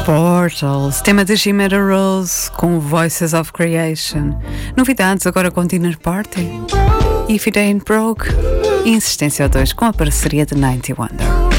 Portals, tema de Jimena Rose com Voices of Creation. Novidades agora com Dinner Party. If It Ain't Broke. Insistência 2 com a parceria de 90 Wonder.